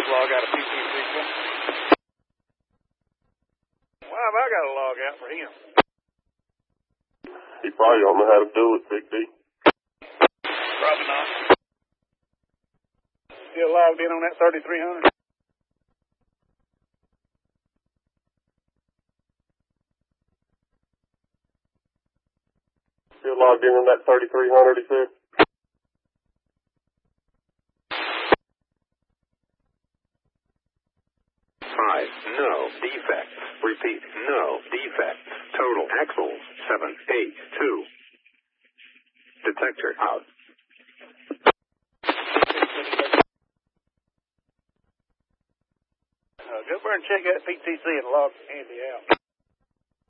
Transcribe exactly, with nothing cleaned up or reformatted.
log out of P T C. Why have I got a log out for him? He probably don't know how to do it, Big D. Probably not. Still logged in on that thirty-three hundred? Still logged in on that thirty-three hundred, he said? Five, no defects. Repeat, no defects. Total axles, seven, eight, two. Detector out. Uh, go over and check that P T C and log Andy out.